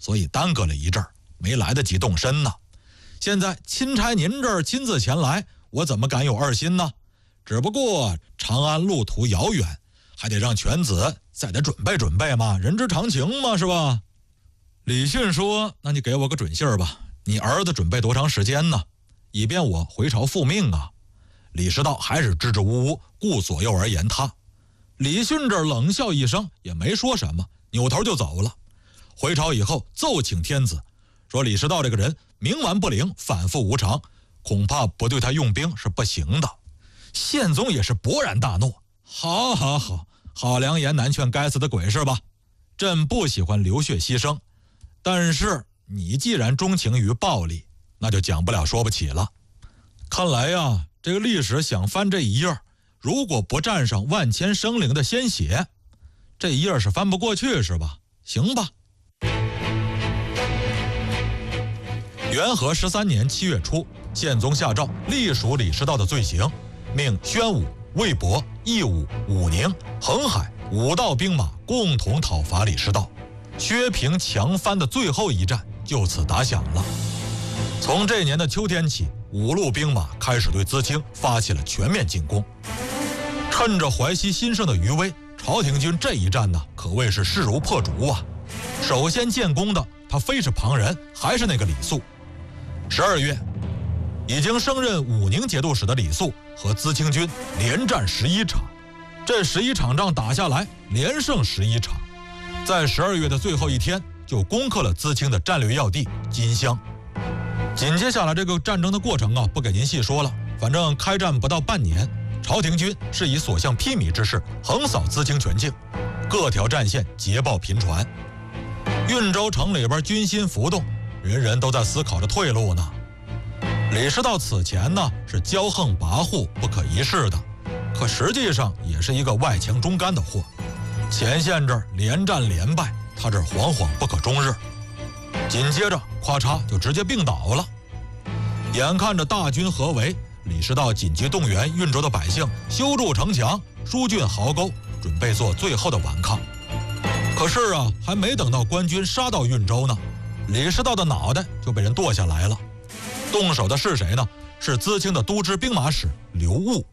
所以耽搁了一阵儿，没来得及动身呢。现在钦差您这儿亲自前来，我怎么敢有二心呢？只不过长安路途遥远，还得让犬子再得准备准备嘛，人之常情嘛，是吧？李训说：那你给我个准信儿吧，你儿子准备多长时间呢？以便我回朝复命啊。李师道还是支支吾吾，顾左右而言他。李训这冷笑一声，也没说什么，扭头就走了。回朝以后奏请天子，说李师道这个人冥顽不灵，反复无常，恐怕不对他用兵是不行的。宪宗也是勃然大怒，好良言难劝该死的鬼是吧？朕不喜欢流血牺牲，但是你既然钟情于暴力，那就讲不了说不起了。看来呀，这个历史想翻这一页，如果不蘸上万千生灵的鲜血，这一页是翻不过去是吧？行吧。元和13年7月初，宪宗下诏隶属李师道的罪行，命宣武、魏博、义武、武宁、恒海5道兵马共同讨伐李师道，削平强藩的最后一战就此打响了。从这年的秋天起，5路兵马开始对淄青发起了全面进攻。趁着淮西兴盛的余威，朝廷军这一战呢，可谓是势如破竹啊。首先建功的，他非是旁人，还是那个李肃。12月，已经升任武宁节度使的李肃和淄青军连战11场，这11场仗打下来，连胜11场，在12月的最后一天就攻克了淄青的战略要地金乡。紧接下来这个战争的过程啊，不给您细说了，反正开战不到半年，朝廷军是以所向披靡之势横扫淄青全境，各条战线捷报频传。运州城里边军心浮动，人人都在思考着退路呢。李师道此前呢是骄横跋扈、不可一世的，可实际上也是一个外强中干的货。前线这儿连战连败，他这儿惶惶不可终日。紧接着咵嚓就直接病倒了。眼看着大军合围，李师道紧急动员运州的百姓修筑城墙、疏浚壕沟，准备做最后的顽抗。可是啊，还没等到官军杀到运州呢，李师道的脑袋就被人剁下来了。动手的是谁呢？是淄青的都知兵马使刘戊。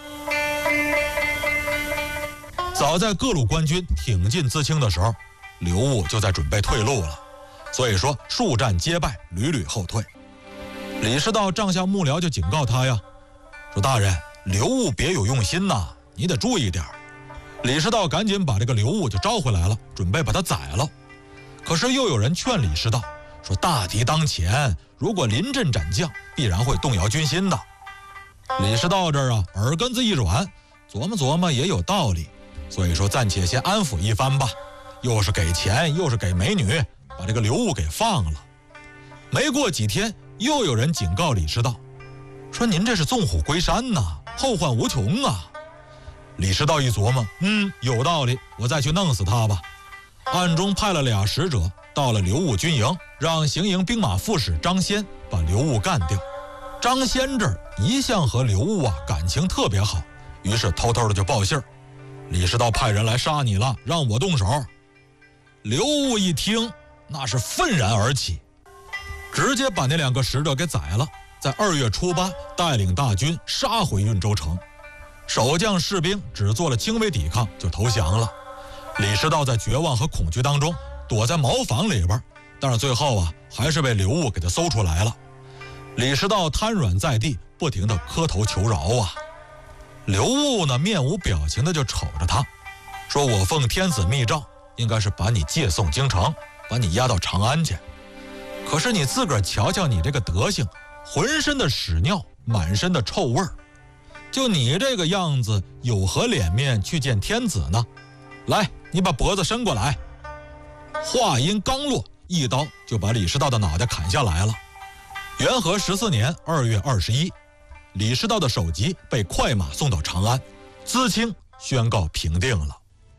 早在各路官军挺进淄青的时候，刘戊就在准备退路了。所以说数战皆败，屡屡后退。李师道帐下幕僚就警告他呀，说大人，刘戊别有用心呐，你得注意点。李师道赶紧把这个刘戊就招回来了，准备把他宰了。可是又有人劝李师道说，大敌当前，如果临阵斩将，必然会动摇军心的。李师道这儿啊，耳根子一软，琢磨琢磨也有道理，所以说暂且先安抚一番吧，又是给钱又是给美女，把这个刘戊给放了。没过几天，又有人警告李师道说，您这是纵虎归山呐，后患无穷啊。李师道一琢磨，有道理，我再去弄死他吧。暗中派了2使者到了刘戊军营，让行营兵马副使张先把刘戊干掉。张先这儿一向和刘戊啊感情特别好，于是偷偷的就报信儿，李师道派人来杀你了，让我动手。刘戊一听，那是愤然而起，直接把那2个使者给宰了，在2月初8带领大军杀回运州城。守将士兵只做了轻微抵抗就投降了。李师道在绝望和恐惧当中躲在茅房里边，但是最后啊还是被刘戊给他搜出来了。李师道瘫软在地，不停地磕头求饶啊。刘戊呢面无表情的就瞅着他，说，我奉天子密诏，应该是把你借送京城，把你押到长安去。可是你自个儿瞧瞧你这个德行，浑身的屎尿，满身的臭味儿，就你这个样子，有何脸面去见天子呢？来，你把脖子伸过来。话音刚落，一刀就把李师道的脑袋砍下来了。元和14年2月21，李师道的首级被快马送到长安，淄青宣告平定了。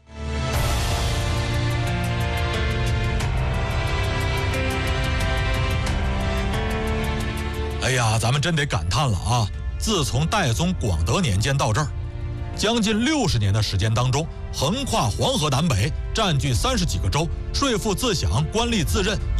哎呀，咱们真得感叹了啊！自从代宗广德年间到这儿，将近60年的时间当中，横跨黄河南北，占据30几个州，税赋自享，官吏自任。